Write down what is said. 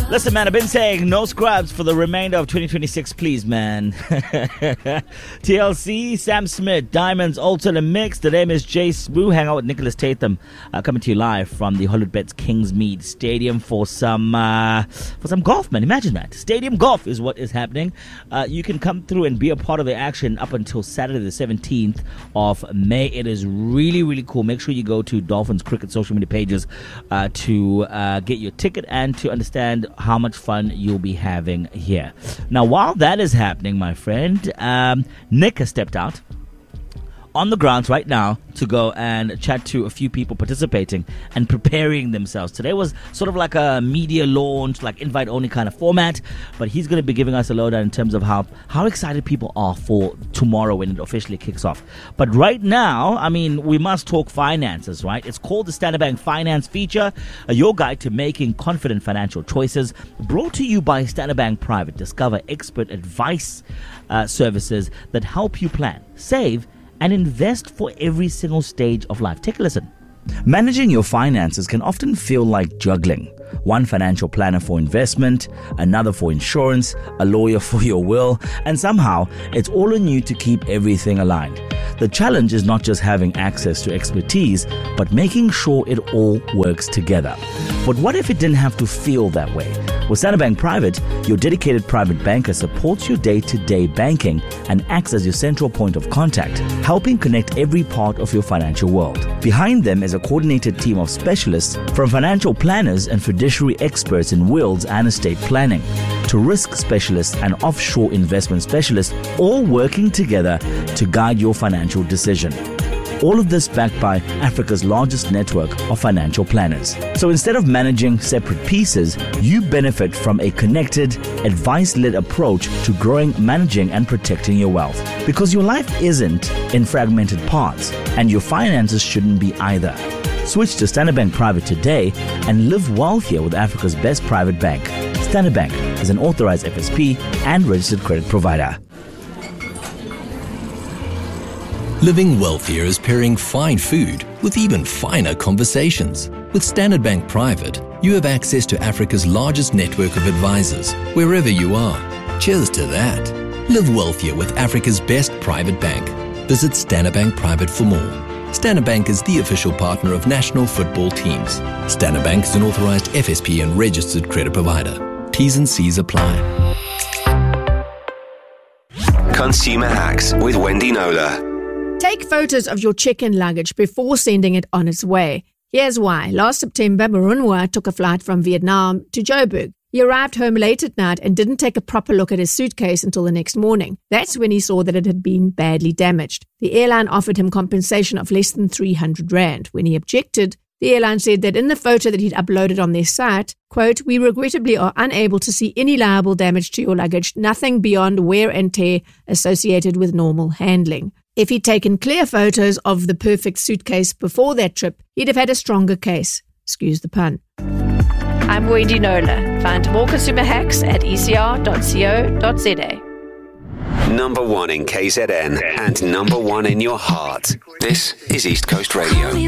Listen, man, I've been saying no scrubs for the remainder of 2026, please, man. TLC, Sam Smith, Diamonds, Ultimate Mix. The name is Jay Smooth. Hang out with Nicholas Tatham, coming to you live from the Hollywoodbets Kingsmead Stadium for some golf, man. Imagine that. Stadium golf is what is happening. You can come through and be a part of the action up until Saturday the 17th of May. It is really, really cool. Make sure you go to Dolphins Cricket social media pages to get your ticket and to understand how much fun you'll be having here. Now, while that is happening, my friend, Nick has stepped out on the grounds right now to go and chat to a few people participating and preparing themselves. Today was sort of like a media launch, like invite-only kind of format, but he's going to be giving us a lowdown in terms of how excited people are for tomorrow when it officially kicks off. But right now, I mean, we must talk finances, right? It's called the Standard Bank Finance Feature, your guide to making confident financial choices, brought to you by Standard Bank Private. Discover expert advice services that help you plan, save, and invest for every single stage of life. Take a listen. Managing your finances can often feel like juggling. One financial planner for investment, another for insurance, a lawyer for your will, and somehow it's all on you to keep everything aligned. The challenge is not just having access to expertise, but making sure it all works together. But what if it didn't have to feel that way? With Standard Bank Private, your dedicated private banker supports your day-to-day banking and acts as your central point of contact, helping connect every part of your financial world. Behind them is a coordinated team of specialists, from financial planners and fiduciary experts in wills and estate planning, to risk specialists and offshore investment specialists, all working together to guide your financial decision. All of this backed by Africa's largest network of financial planners. So instead of managing separate pieces, you benefit from a connected, advice-led approach to growing, managing, and protecting your wealth. Because your life isn't in fragmented parts, and your finances shouldn't be either. Switch to Standard Bank Private today and live wealthier with Africa's best private bank. Standard Bank is an authorized FSP and registered credit provider. Living wealthier is pairing fine food with even finer conversations. With Standard Bank Private, you have access to Africa's largest network of advisors, wherever you are. Cheers to that. Live wealthier with Africa's best private bank. Visit Standard Bank Private for more. Standard Bank is the official partner of national football teams. Standard Bank is an authorized FSP and registered credit provider. T's and C's apply. Consumer Hacks with Wendy Knowler. Take photos of your check-in luggage before sending it on its way. Here's why. Last September, Marunwa took a flight from Vietnam to Joburg. He arrived home late at night and didn't take a proper look at his suitcase until the next morning. That's when he saw that it had been badly damaged. The airline offered him compensation of less than 300 Rand. When he objected, the airline said that in the photo that he'd uploaded on their site, quote, "We regrettably are unable to see any liable damage to your luggage, nothing beyond wear and tear associated with normal handling." If he'd taken clear photos of the perfect suitcase before that trip, he'd have had a stronger case. Excuse the pun. I'm Wendy Knowler. Find more consumer hacks at ecr.co.za. Number one in KZN and number one in your heart. This is East Coast Radio.